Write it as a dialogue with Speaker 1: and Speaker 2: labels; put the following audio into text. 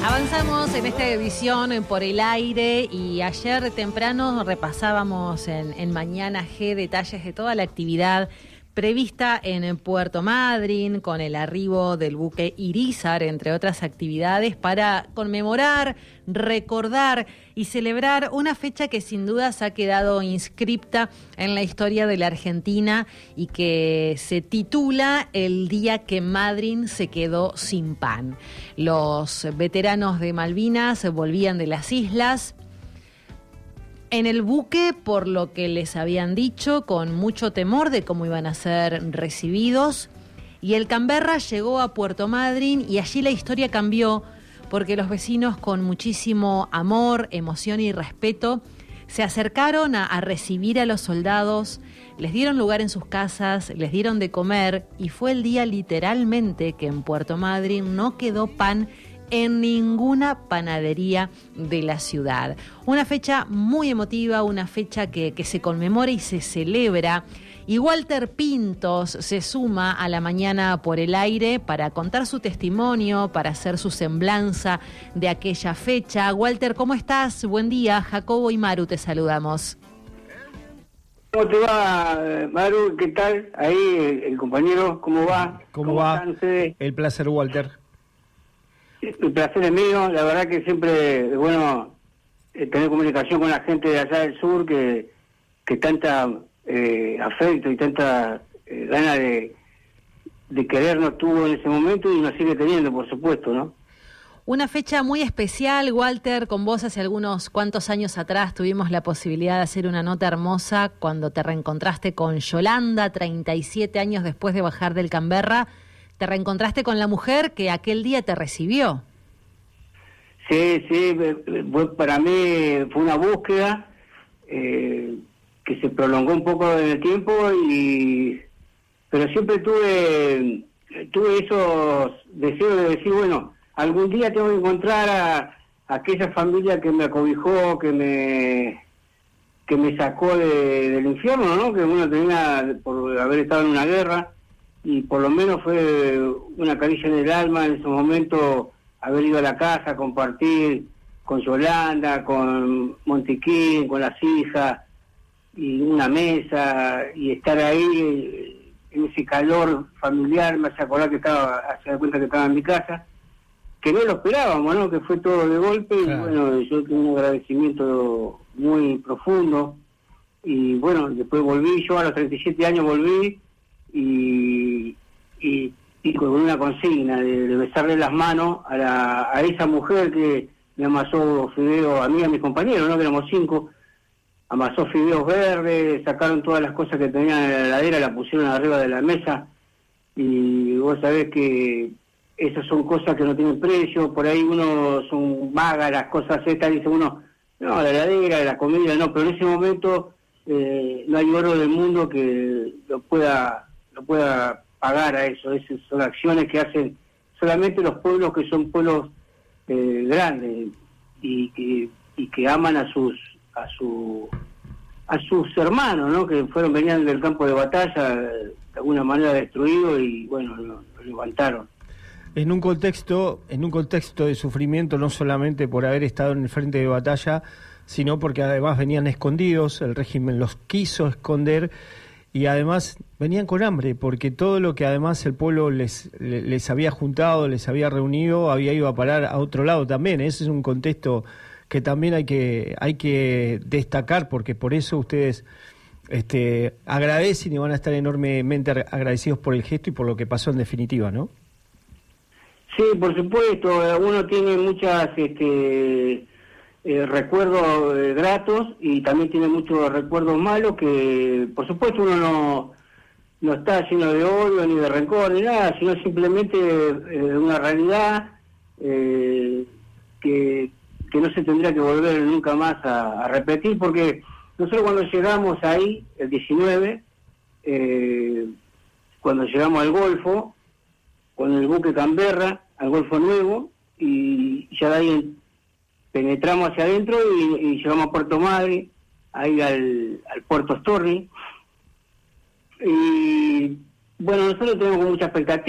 Speaker 1: Avanzamos en esta edición por el aire y ayer temprano repasábamos en Mañana G detalles de toda la actividad prevista en Puerto Madryn con el arribo del buque Irízar, entre otras actividades, para conmemorar, recordar y celebrar una fecha que sin dudas ha quedado inscripta en la historia de la Argentina y que se titula El día que Madryn se quedó sin pan. Los veteranos de Malvinas volvían de las islas en el buque, por lo que les habían dicho, con mucho temor de cómo iban a ser recibidos. Y el Canberra llegó a Puerto Madryn y allí la historia cambió, porque los vecinos, con muchísimo amor, emoción y respeto, se acercaron a recibir a los soldados, les dieron lugar en sus casas, les dieron de comer, y fue el día literalmente que en Puerto Madryn no quedó pan en ninguna panadería de la ciudad. Una fecha muy emotiva, una fecha que se conmemora y se celebra. Y Walter Pintos se suma a la Mañana por el Aire para contar su testimonio, para hacer su semblanza de aquella fecha. Walter, ¿cómo estás? Buen día. Jacobo y Maru te saludamos.
Speaker 2: ¿Cómo te va, Maru? ¿Qué tal? Ahí, el compañero, ¿cómo va?
Speaker 3: ¿Cómo va?
Speaker 2: Están ustedes?
Speaker 3: El placer, Walter.
Speaker 2: El placer es mío. La verdad que siempre es bueno tener comunicación con la gente de allá del sur que tanta afecto y tanta gana de querernos tuvo en ese momento y nos sigue teniendo, por supuesto, ¿no?
Speaker 1: Una fecha muy especial, Walter. Con vos hace algunos cuantos años atrás tuvimos la posibilidad de hacer una nota hermosa cuando te reencontraste con Yolanda, 37 años después de bajar del Canberra. Te reencontraste con la mujer que aquel día te recibió.
Speaker 2: Sí, para mí fue una búsqueda que se prolongó un poco en el tiempo, pero siempre tuve esos deseos de decir, bueno, algún día tengo que encontrar a aquella familia que me acobijó, que me sacó del infierno, ¿no? Que uno tenía por haber estado en una guerra, y por lo menos fue una caricia en el alma en ese momento haber ido a la casa, compartir con Yolanda, con Montiquín, con las hijas, y una mesa, y estar ahí en ese calor familiar. Me hace acordar se da cuenta que estaba en mi casa, que no lo esperábamos, ¿no? Que fue todo de golpe. Claro. Y bueno, yo tengo un agradecimiento muy profundo, y bueno, después volví, yo a los 37 años volví, y con una consigna de besarle las manos a esa mujer que me amasó fideos, a mí y a mis compañeros, ¿no? Que éramos 5, amasó fideos verdes, sacaron todas las cosas que tenían en la heladera, la pusieron arriba de la mesa, y vos sabés que esas son cosas que no tienen precio. Por ahí uno son vagas las cosas estas, dice uno, no, la heladera, la comida, no, pero en ese momento no hay oro del mundo que lo pueda pagar a eso. Esas son acciones que hacen solamente los pueblos que son pueblos grandes y que aman a sus hermanos, ¿no? Que venían del campo de batalla de alguna manera destruidos, y bueno, lo levantaron.
Speaker 3: En un contexto de sufrimiento, no solamente por haber estado en el frente de batalla, sino porque además venían escondidos, el régimen los quiso esconder, y además venían con hambre, porque todo lo que además el pueblo les había juntado, les había reunido, había ido a parar a otro lado también. Ese es un contexto que también hay que destacar, porque por eso ustedes agradecen y van a estar enormemente agradecidos por el gesto y por lo que pasó en definitiva, ¿no?
Speaker 2: Sí, por supuesto. Uno tiene muchas recuerdos gratos, y también tiene muchos recuerdos malos, que por supuesto uno no está lleno de odio ni de rencor ni nada, sino simplemente una realidad que no se tendría que volver nunca más a repetir, porque nosotros cuando llegamos ahí, el 19, cuando llegamos al Golfo, con el buque Canberra, al Golfo Nuevo, y ya de ahí penetramos hacia adentro y llegamos a Puerto Madryn, ahí al Puerto Storni. Y bueno, nosotros tenemos mucha expectativa.